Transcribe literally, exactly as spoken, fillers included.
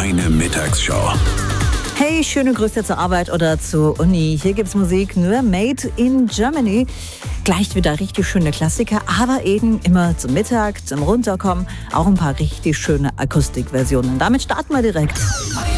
Deine Mittagsshow. Hey, schöne Grüße zur Arbeit oder zur Uni. Hier gibt's Musik nur made in Germany. Gleich wieder richtig schöne Klassiker, aber eben immer zum Mittag, zum Runterkommen. Auch ein paar richtig schöne Akustikversionen. Damit starten wir direkt.